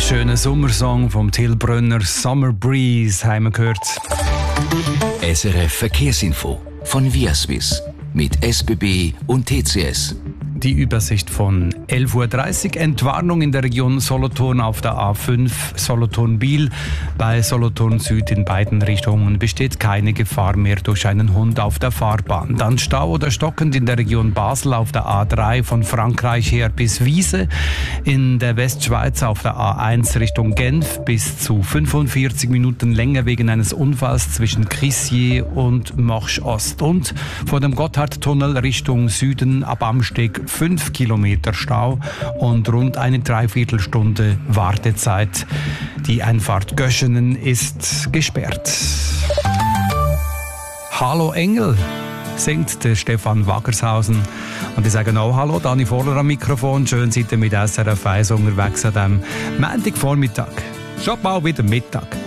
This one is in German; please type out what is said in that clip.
schönen Sommersong vom Till Brönner, Summer Breeze, haben wir gehört. SRF Verkehrsinfo von Viaswiss mit SBB und TCS. Die Übersicht von 11.30 Uhr. Entwarnung in der Region Solothurn auf der A5 Solothurn-Biel. Bei Solothurn Süd in beiden Richtungen besteht keine Gefahr mehr durch einen Hund auf der Fahrbahn. Dann Stau oder stockend in der Region Basel auf der A3 von Frankreich her bis Wiese. In der Westschweiz auf der A1 Richtung Genf bis zu 45 Minuten länger wegen eines Unfalls zwischen Crissier und Morsch Ost. Und vor dem Gotthardtunnel Richtung Süden ab Amsteg 5 Kilometer Stau und rund eine Dreiviertelstunde Wartezeit. Die Einfahrt Göschenen ist gesperrt. Hallo Engel, singt der Stefan Waggershausen. Und ich sage auch Hallo, Dani Voller am Mikrofon. Schön seid ihr mit SRF 1 unterwegs an diesem Montagvormittag. Schon bald wieder Mittag.